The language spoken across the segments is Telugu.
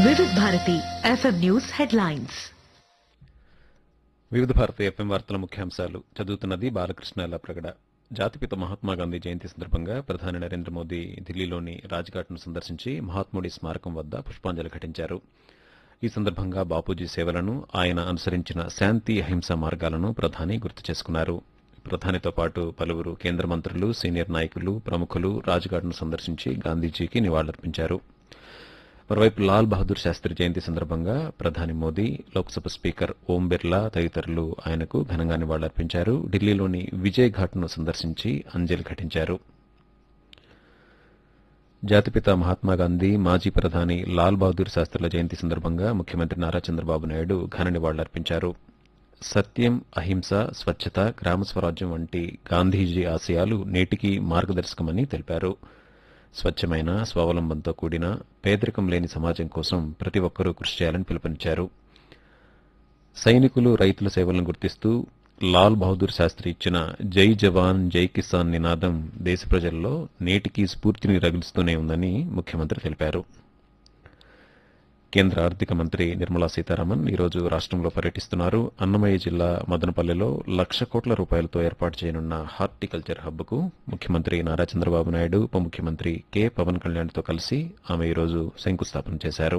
వివిధ భారతి ఎఫ్ఎం న్యూస్ హెడ్లైన్స్. వివిధ భారతి ఎఫ్ఎం వార్తల ముఖ్యాంశాలు చదువుతున్నది బాలకృష్ణ ప్రగడ. జాతిపిత మహాత్మాగాంధీ జయంతి సందర్భంగా ప్రధాని నరేంద్ర మోదీ ఢిల్లీలోని రాజ్ఘాట్ను సందర్శించి మహాత్ముడి స్మారకం వద్ద పుష్పాంజలి ఘటించారు. ఈ సందర్భంగా బాపూజీ సేవలను, ఆయన అనుసరించిన శాంతి అహింస మార్గాలను ప్రధాని గుర్తు చేసుకున్నారు. ప్రధానితో పాటు పలువురు కేంద్ర మంత్రులు, సీనియర్ నాయకులు, ప్రముఖులు రాజ్ఘాట్ను సందర్శించి గాంధీజీకి నివాళులర్పించారు. మరోవైపు లాల్ బహదూర్ శాస్త్రి జయంతి సందర్భంగా ప్రధాని మోదీ, లోక్సభ స్పీకర్ ఓం బిర్లా తదితరులు ఆయనకు ఘనంగా నివాళులర్పించారు. ఢిల్లీలోని విజయ్ ఘాట్ను సందర్శించి అంజలి ఘటించారు. జాతిపిత మహాత్మాగాంధీ, మాజీ ప్రధాని లాల్ బహదూర్ శాస్త్రుల జయంతి సందర్భంగా ముఖ్యమంత్రి నారా చంద్రబాబు నాయుడు ఘన నివాళులర్పించారు. సత్యం, అహింస, స్వచ్ఛత, గ్రామ స్వరాజ్యం వంటి గాంధీజీ ఆశయాలు నేటికీ మార్గదర్శకమని తెలిపారు. స్వచ్ఛమైన, స్వావలంబనతో కూడిన, పేదరికం లేని సమాజం కోసం ప్రతి ఒక్కరూ కృషి చేయాలని పిలుపునిచ్చారు. సైనికులు, రైతుల సేవలను గుర్తిస్తూ లాల్ బహదూర్ శాస్త్రి ఇచ్చిన జై జవాన్ జై కిసాన్ నినాదం దేశ ప్రజల్లో నేటికీ స్ఫూర్తిని రగిలిస్తూనే ఉందని ముఖ్యమంత్రి తెలిపారు. కేంద్ర ఆర్థిక మంత్రి నిర్మలా సీతారామన్ ఈరోజు రాష్ట్రంలో పర్యటిస్తున్నారు. అన్నమయ్య జిల్లా మదనపల్లెలో 1,00,000 కోట్ల రూపాయలతో ఏర్పాటు చేయనున్న హార్టికల్చర్ హబ్కు ముఖ్యమంత్రి నారా చంద్రబాబు నాయుడు, ఉప ముఖ్యమంత్రి కె పవన్ కళ్యాణ్తో కలిసి ఆమె ఈరోజు శంకుస్థాపన చేశారు.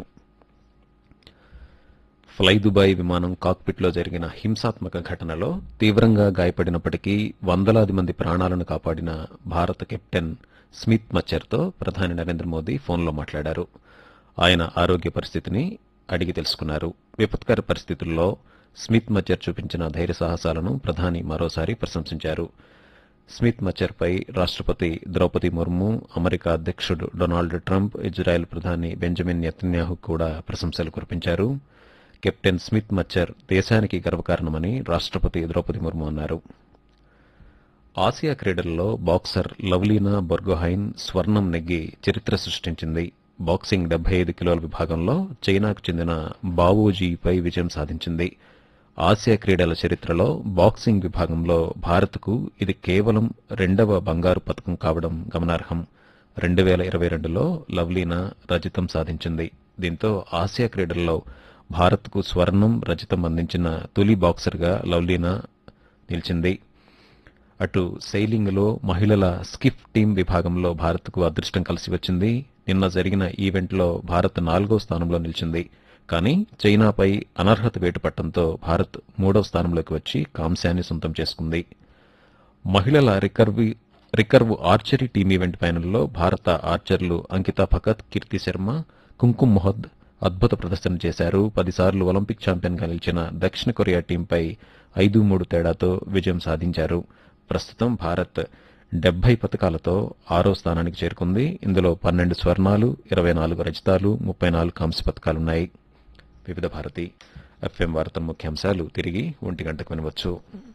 ఫ్లై దుబాయ్ విమానం కాక్పిట్లో జరిగిన హింసాత్మక ఘటనలో తీవ్రంగా గాయపడినప్పటికీ వందలాది మంది ప్రాణాలను కాపాడిన భారత కెప్టెన్ స్మిత్ మచ్చర్తో ప్రధాని నరేంద్ర మోదీ ఫోన్లో మాట్లాడారు. ఆయన ఆరోగ్య పరిస్థితిని అడిగి తెలుసుకున్నారు. విపత్కర పరిస్థితుల్లో స్మిత్ మచ్చర్ చూపించిన ధైర్య సాహసాలను ప్రధాని మరోసారి ప్రశంసించారు. స్మిత్ మచ్చర్పై రాష్ట్రపతి ద్రౌపది ముర్ము, అమెరికా అధ్యక్షుడు డొనాల్డ్ ట్రంప్, ఇజ్రాయెల్ ప్రధాని బెంజమిన్ నెతన్యాహు కూడా ప్రశంసలు కురిపించారు. కెప్టెన్ స్మిత్ మచ్చర్ దేశానికి గర్వకారణమని రాష్ట్రపతి ద్రౌపది ముర్ము అన్నారు. ఆసియా క్రీడల్లో బాక్సర్ లవ్లీనా బొర్గోహైన్ స్వర్ణం నెగ్గి చరిత్ర సృష్టించింది. బాక్సింగ్ 75 కిలోల విభాగంలో చైనాకు చెందిన బావోజీపై విజయం సాధించింది. ఆసియా క్రీడల చరిత్రలో బాక్సింగ్ విభాగంలో భారత్కు ఇది కేవలం 2వ బంగారు పతకం కావడం గమనార్హం. 2022లో లవ్లీనా రజతం సాధించింది. దీంతో ఆసియా క్రీడల్లో భారత్కు స్వర్ణం, రజతం అందించిన తొలి బాక్సర్గా లవ్లీనా నిలిచింది. అటు సెయిలింగ్లో మహిళల స్కిఫ్ టీం విభాగంలో భారత్కు అదృష్టం కలిసి వచ్చింది. నిన్న జరిగిన ఈవెంట్లో భారత్ 4వ స్థానంలో నిలిచింది. కానీ చైనాపై అనర్హత వేటు పట్టడంతో భారత్ 3వ స్థానంలోకి వచ్చి కాంస్యాన్ని సొంతం చేసుకుంది. మహిళల రికర్వ్ ఆర్చరీ టీం ఈవెంట్ ఫైనల్లో భారత ఆర్చర్లు అంకితా భగత్, కీర్తి శర్మ, కుంకుమ్ మొహద్ అద్భుత ప్రదర్శన చేశారు. 10 సార్లు ఒలింపిక్ ఛాంపియన్గా నిలిచిన దక్షిణ కొరియా టీంపై 5-3 తేడాతో విజయం సాధించారు. ప్రస్తుతం భారత్ 70 పతకాలతో 6వ స్థానానికి చేరుకుంది. ఇందులో 12 స్వర్ణాలు, 24 రజతాలు, 34 కాంస్య పతకాలున్నాయి. వివిధ భారతి ఎఫ్ఎం వార్తల ముఖ్యాంశాలు తిరిగి 1 గంటకు వినవచ్చు.